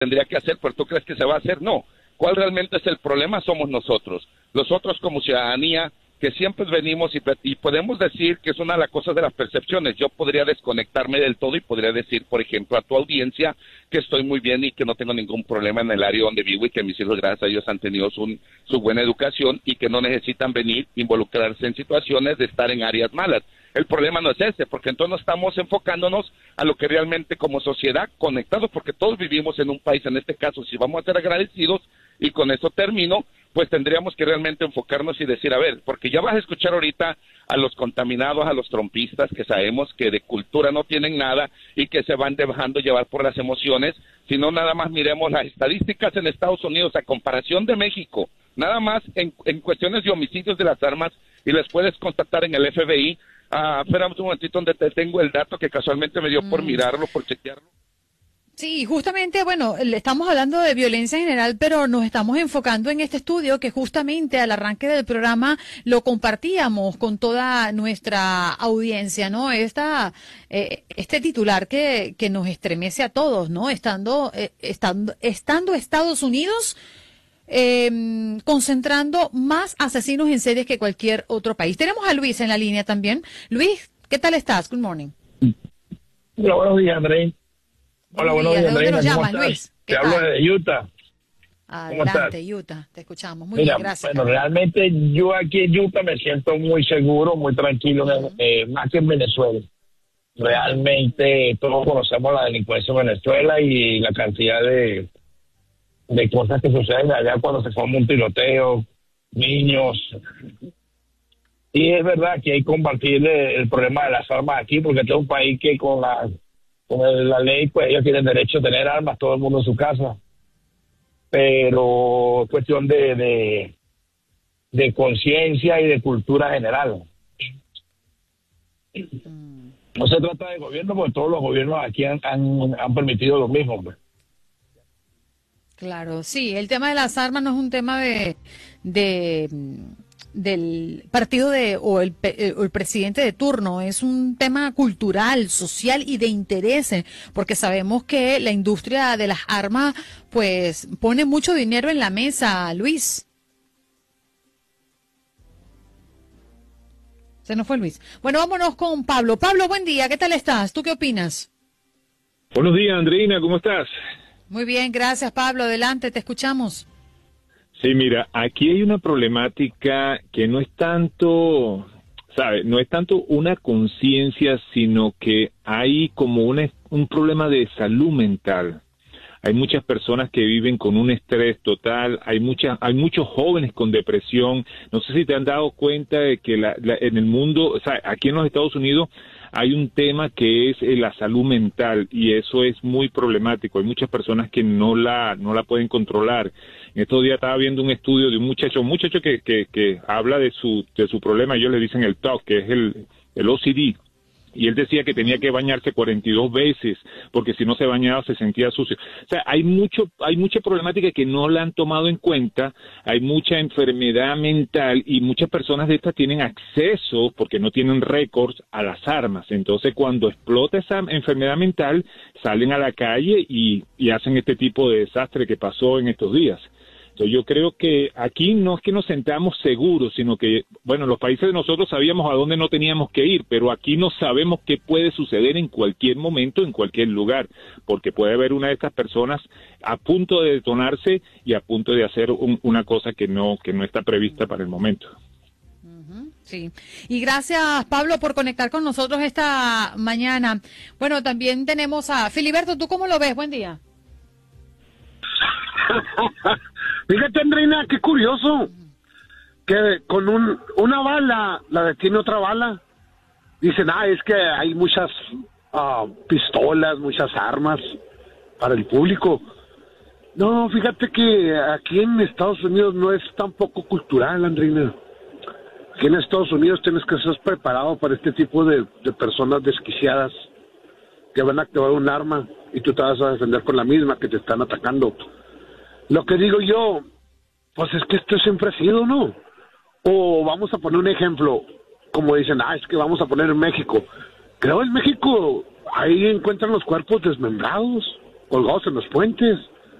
tendría que hacer, pero tú crees que se va a hacer, no. ¿Cuál realmente es el problema? Somos nosotros. Nosotros como ciudadanía, que siempre venimos y podemos decir que es una de las cosas de las percepciones. Yo podría desconectarme del todo y podría decir, por ejemplo, a tu audiencia que estoy muy bien y que no tengo ningún problema en el área donde vivo y que mis hijos, gracias a Dios, han tenido su buena educación y que no necesitan venir, involucrarse en situaciones de estar en áreas malas. El problema no es ese, porque entonces no estamos enfocándonos a lo que realmente como sociedad conectados, porque todos vivimos en un país, en este caso, si vamos a ser agradecidos, y con eso termino, pues tendríamos que realmente enfocarnos y decir, a ver, porque ya vas a escuchar ahorita a los contaminados, a los trompistas, que sabemos que de cultura no tienen nada y que se van dejando llevar por las emociones, sino nada más miremos las estadísticas en Estados Unidos a comparación de México, nada más en cuestiones de homicidios de las armas, y les puedes constatar en el FBI. Esperamos un momentito donde te tengo el dato que casualmente me dio por mirarlo, por chequearlo. Sí, justamente, bueno, estamos hablando de violencia en general, pero nos estamos enfocando en este estudio que justamente al arranque del programa lo compartíamos con toda nuestra audiencia, ¿no? Este titular que nos estremece a todos, ¿no? Estando Estados Unidos concentrando más asesinos en series que cualquier otro país. Tenemos a Luis en la línea también. Luis, ¿qué tal estás? Good morning. Hola, buenos días, André. Hola, buenos días, André. ¿De dónde nos llamas, Luis? Te hablo de Utah. Adelante, Utah. Te escuchamos. Muy bien, gracias. Bueno, realmente yo aquí en Utah me siento muy seguro, muy tranquilo, más que en Venezuela. Realmente todos conocemos la delincuencia en Venezuela y la cantidad de cosas que suceden allá cuando se forma un tiroteo, niños. Y es verdad que hay que combatir el problema de las armas aquí, porque este es un país que con la ley, pues ellos tienen derecho a tener armas, todo el mundo en su casa. Pero es cuestión de conciencia y de cultura general. No se trata de gobierno, porque todos los gobiernos aquí han permitido lo mismo, pues. Claro, sí, el tema de las armas no es un tema del partido o el presidente de turno, es un tema cultural, social y de intereses, porque sabemos que la industria de las armas pues pone mucho dinero en la mesa, Luis. Se nos fue Luis. Bueno, vámonos con Pablo. Pablo, buen día, ¿qué tal estás? ¿Tú qué opinas? Buenos días, Andreina, ¿cómo estás? Muy bien, gracias, Pablo. Adelante, te escuchamos. Sí, mira, aquí hay una problemática que no es tanto, ¿sabes? No es tanto una conciencia, sino que hay como un problema de salud mental. Hay muchas personas que viven con un estrés total, hay muchos jóvenes con depresión. No sé si te han dado cuenta de que en el mundo, o sea, aquí en los Estados Unidos hay un tema que es la salud mental y eso es muy problemático. Hay muchas personas que no la pueden controlar. En estos días estaba viendo un estudio de un muchacho que habla de su problema. Ellos le dicen el TOC, que es el OCD. Y él decía que tenía que bañarse 42 veces, porque si no se bañaba se sentía sucio. O sea, hay mucha problemática que no la han tomado en cuenta, hay mucha enfermedad mental y muchas personas de estas tienen acceso, porque no tienen récords, a las armas. Entonces, cuando explota esa enfermedad mental, salen a la calle y hacen este tipo de desastre que pasó en estos días. Entonces, yo creo que aquí no es que nos sentamos seguros, sino que, bueno, los países de nosotros sabíamos a dónde no teníamos que ir, pero aquí no sabemos qué puede suceder en cualquier momento, en cualquier lugar, porque puede haber una de estas personas a punto de detonarse y a punto de hacer una cosa que no está prevista para el momento. Sí, y gracias, Pablo, por conectar con nosotros esta mañana. Bueno, también tenemos a Filiberto. ¿Tú cómo lo ves? Buen día. Fíjate, Andreina, qué curioso que con una bala la detiene otra bala. Dicen, es que hay muchas pistolas, muchas armas para el público. No, fíjate que aquí en Estados Unidos no es tampoco cultural, Andreina. Aquí en Estados Unidos tienes que estar preparado para este tipo de personas desquiciadas que van a activar un arma y tú te vas a defender con la misma que te están atacando. Lo que digo yo, pues es que esto siempre ha sido, ¿no? O vamos a poner un ejemplo, como dicen, es que vamos a poner en México. Creo en México, ahí encuentran los cuerpos desmembrados, colgados en los puentes.